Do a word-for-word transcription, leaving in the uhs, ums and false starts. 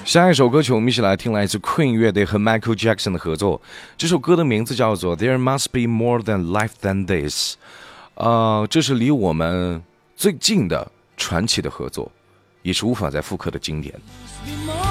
下一首歌曲我们一起来听来自 Queen 乐队和 Michael Jackson 的合作，这首歌的名字叫做 There Must Be More Than Life Than This。 呃，这是离我们最近的传奇的合作，也是无法再复刻的经典。